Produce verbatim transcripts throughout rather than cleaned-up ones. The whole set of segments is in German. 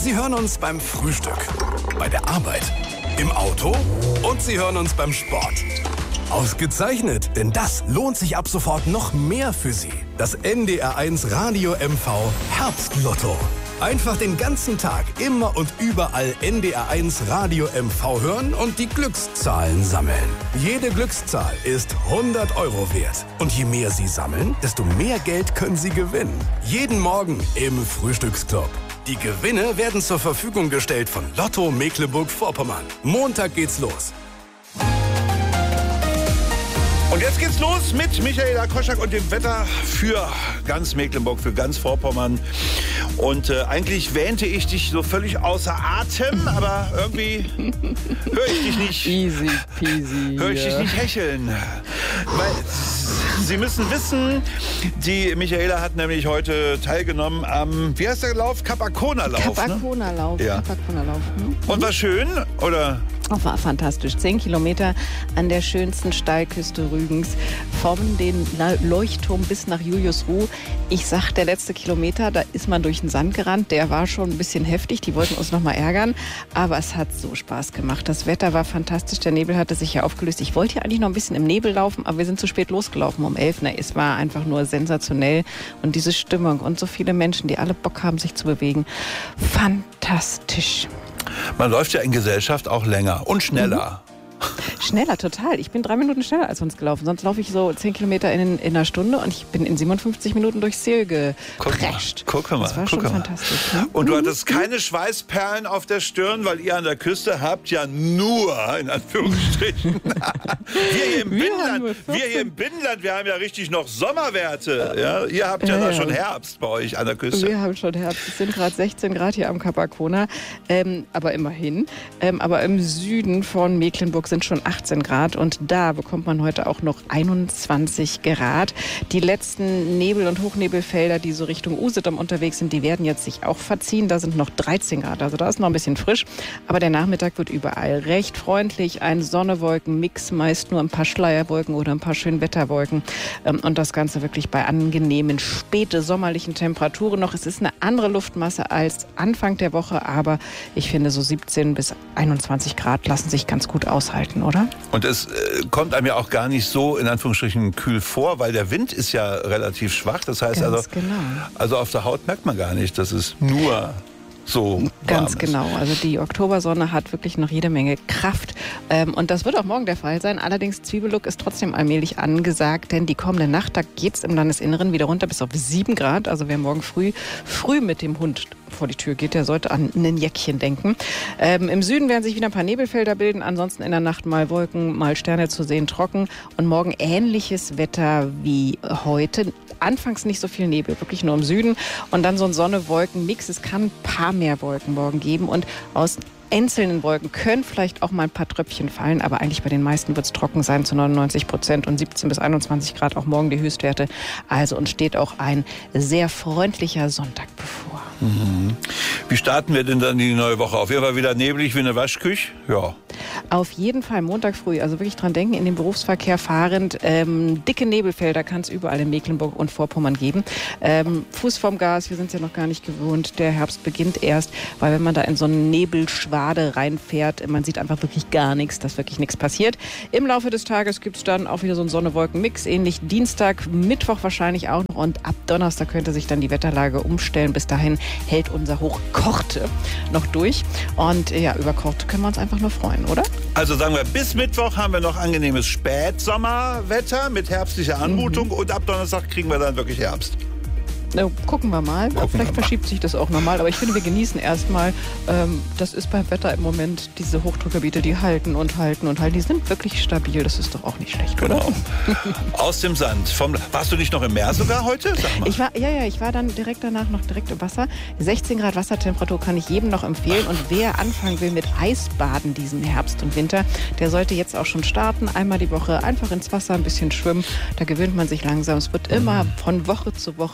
Sie hören uns beim Frühstück, bei der Arbeit, im Auto und Sie hören uns beim Sport. Ausgezeichnet, denn das lohnt sich ab sofort noch mehr für Sie. Das N D R eins Radio M V Herbstlotto. Einfach den ganzen Tag, immer und überall N D R eins Radio M V hören und die Glückszahlen sammeln. Jede Glückszahl ist hundert Euro wert. Und je mehr Sie sammeln, desto mehr Geld können Sie gewinnen. Jeden Morgen im Frühstücksclub. Die Gewinne werden zur Verfügung gestellt von Lotto Mecklenburg-Vorpommern. Montag geht's los. Und jetzt geht's los mit Michaela Koschak und dem Wetter für ganz Mecklenburg, für ganz Vorpommern. Und äh, eigentlich wähnte ich dich so völlig außer Atem, aber irgendwie höre ich dich nicht. Easy peasy. Höre ich dich nicht hecheln. Weil Sie müssen wissen, die Michaela hat nämlich heute teilgenommen am, wie heißt der Lauf? Capacona-Lauf. Capacona-Lauf. Ne? Ja. Capacona-Lauf. Hm? Und war schön, oder? Oh, war fantastisch. Zehn Kilometer an der schönsten Steilküste Rügens, vom den Leuchtturm bis nach Juliusruh. Ich sag, der letzte Kilometer, da ist man durch den Sand gerannt. Der war schon ein bisschen heftig. Die wollten uns noch mal ärgern. Aber es hat so Spaß gemacht. Das Wetter war fantastisch. Der Nebel hatte sich ja aufgelöst. Ich wollte ja eigentlich noch ein bisschen im Nebel laufen, aber wir sind zu spät losgelaufen um elf. Na, es war einfach nur sensationell. Und diese Stimmung und so viele Menschen, die alle Bock haben, sich zu bewegen. Fantastisch. Man läuft ja in Gesellschaft auch länger und schneller. Mhm. Schneller, total. Ich bin drei Minuten schneller als uns gelaufen. Sonst laufe ich so zehn Kilometer in, in einer Stunde und ich bin in siebenundfünfzig Minuten durchs Ziel geprescht. Guck mal, das war guck schon mal. fantastisch. Ne? Und du hattest keine Schweißperlen auf der Stirn, weil ihr an der Küste habt ja nur, in Anführungsstrichen, wir hier im Wir Binnenland, wir hier im Binnenland, wir haben ja richtig noch Sommerwerte. Ja? Ihr habt ja, ja da schon Herbst bei euch an der Küste. Wir haben schon Herbst. Es sind gerade sechzehn Grad hier am Capacona, ähm, aber immerhin. Ähm, aber im Süden von Mecklenburg sind schon achtzehn Grad und da bekommt man heute auch noch einundzwanzig Grad. Die letzten Nebel- und Hochnebelfelder, die so Richtung Usedom unterwegs sind, die werden jetzt sich auch verziehen. Da sind noch dreizehn Grad, also da ist noch ein bisschen frisch. Aber der Nachmittag wird überall recht freundlich. Ein Sonne-Wolken-Mix, meist nur ein paar Schleierwolken oder ein paar Schönwetterwolken. Und das Ganze wirklich bei angenehmen, späte sommerlichen Temperaturen noch. Es ist eine andere Luftmasse als Anfang der Woche, aber ich finde, so siebzehn bis einundzwanzig Grad lassen sich ganz gut aushalten, oder? Und es äh, kommt einem ja auch gar nicht so in Anführungsstrichen kühl vor, weil der Wind ist ja relativ schwach. Das heißt Ganz also, genau. also auf der Haut merkt man gar nicht, dass es nur so Ganz warm genau. ist. Also die Oktobersonne hat wirklich noch jede Menge Kraft. Ähm, und das wird auch morgen der Fall sein. Allerdings Zwiebellook ist trotzdem allmählich angesagt, denn die kommende Nacht, da geht es im Landesinneren wieder runter bis auf sieben Grad. Also wer morgen früh, früh mit dem Hund vor die Tür geht, der sollte an ein Jäckchen denken. Ähm, Im Süden werden sich wieder ein paar Nebelfelder bilden. Ansonsten in der Nacht mal Wolken, mal Sterne zu sehen, trocken. Und morgen ähnliches Wetter wie heute. Anfangs nicht so viel Nebel, wirklich nur im Süden. Und dann so ein Sonne-Wolken-Mix. Es kann ein paar mehr Wolken morgen geben. Und aus einzelnen Wolken können vielleicht auch mal ein paar Tröpfchen fallen. Aber eigentlich bei den meisten wird es trocken sein zu neunundneunzig Prozent und siebzehn bis einundzwanzig Grad auch morgen die Höchstwerte. Also uns steht auch ein sehr freundlicher Sonntag bevor. Mhm. Wie starten wir denn dann die neue Woche? Auf jeden Fall wieder neblig wie eine Waschküche? Ja. Auf jeden Fall Montag früh, also wirklich dran denken, in den Berufsverkehr fahrend. Ähm, dicke Nebelfelder kann es überall in Mecklenburg und Vorpommern geben. Ähm, Fuß vom Gas, wir sind es ja noch gar nicht gewohnt. Der Herbst beginnt erst, weil wenn man da in so eine Nebelschwade reinfährt, man sieht einfach wirklich gar nichts, dass wirklich nichts passiert. Im Laufe des Tages gibt es dann auch wieder so einen Sonne-Wolken-Mix, ähnlich Dienstag, Mittwoch wahrscheinlich auch noch und ab Donnerstag könnte sich dann die Wetterlage umstellen. Bis dahin hält unser Hoch Korte noch durch und ja, über Korte können wir uns einfach nur freuen, oder? Also sagen wir, bis Mittwoch haben wir noch angenehmes Spätsommerwetter mit herbstlicher Anmutung mhm. und ab Donnerstag kriegen wir dann wirklich Herbst. Na, gucken wir mal. Gucken Vielleicht wir mal. verschiebt sich das auch nochmal. Aber ich finde, wir genießen erstmal. Ähm, das ist beim Wetter im Moment diese Hochdruckgebiete, die halten und halten und halten. Die sind wirklich stabil. Das ist doch auch nicht schlecht, Genau. oder? Aus dem Sand. Vom, warst du nicht noch im Meer sogar heute? Sag mal. Ich war, ja, ja, ich war dann direkt danach noch direkt im Wasser. sechzehn Grad Wassertemperatur kann ich jedem noch empfehlen. Und wer anfangen will mit Eisbaden diesen Herbst und Winter, der sollte jetzt auch schon starten. Einmal die Woche einfach ins Wasser ein bisschen schwimmen. Da gewöhnt man sich langsam. Es wird immer von Woche zu Woche ein Grad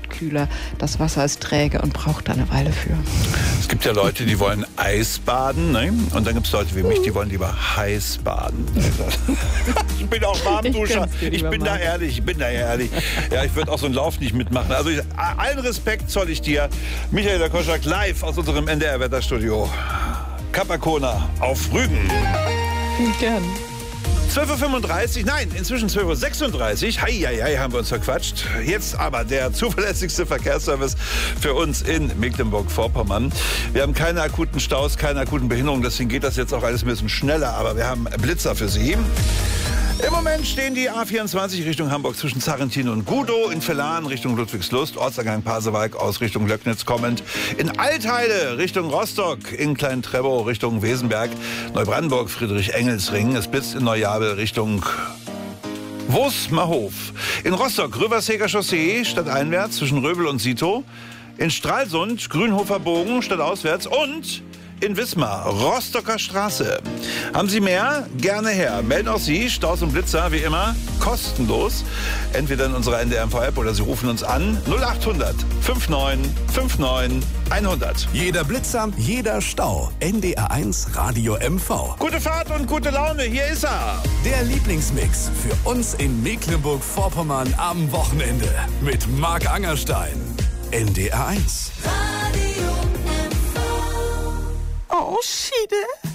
Grad kühler. Das Wasser ist träge und braucht da eine Weile für. Es gibt ja Leute, die wollen Eisbaden, ne? Und dann gibt es Leute wie mich, die wollen lieber heiß baden. Ich bin auch Warmduscher. Ich, ich bin machen. da ehrlich, ich bin da ehrlich. Ja, ich würde auch so einen Lauf nicht mitmachen. Also ich, allen Respekt zoll ich dir. Michaela Koschak live aus unserem N D R-Wetterstudio. Capacona auf Rügen. Gern. zwölf Uhr fünfunddreißig, nein, inzwischen zwölf Uhr sechsunddreißig. Hei, hei, hei, haben wir uns verquatscht. Jetzt aber der zuverlässigste Verkehrsservice für uns in Mecklenburg-Vorpommern. Wir haben keine akuten Staus, keine akuten Behinderungen, deswegen geht das jetzt auch alles ein bisschen schneller, aber wir haben Blitzer für Sie. Im Moment stehen die A vierundzwanzig Richtung Hamburg zwischen Zarrentin und Gudow, in Vellan Richtung Ludwigslust, Ortsangang Pasewalk aus Richtung Löcknitz kommend, in Altheide Richtung Rostock, in Klein-Trebow Richtung Wesenberg, Neubrandenburg Friedrich-Engels-Ring, es blitzt in Neujabel Richtung Wosmerhof, in Rostock Rüberseger Chaussee stadteinwärts zwischen Röbel und Sito, in Stralsund Grünhofer Bogen stadtauswärts und in Wismar, Rostocker Straße. Haben Sie mehr? Gerne her. Melden auch Sie, Staus und Blitzer, wie immer, kostenlos. Entweder in unserer N D R M V-App oder Sie rufen uns an null acht hundert neunundfünfzig neunundfünfzig hundert. Jeder Blitzer, jeder Stau. N D R eins Radio M V. Gute Fahrt und gute Laune, hier ist er. Der Lieblingsmix für uns in Mecklenburg-Vorpommern am Wochenende. Mit Marc Angerstein. N D R eins. Oh, Schiede.